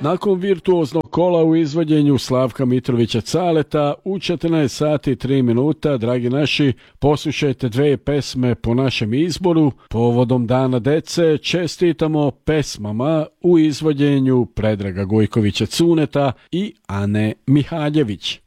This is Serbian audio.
Nakon virtuoznog kola u izvođenju Slavka Mitrovića Caleta u 14 sati 3 minuta, dragi naši, poslušajte dve pesme po našem izboru. Povodom Dana dece čestitamo pesmama u izvođenju Predraga Gojkovića Cuneta i Ane Mihaljević.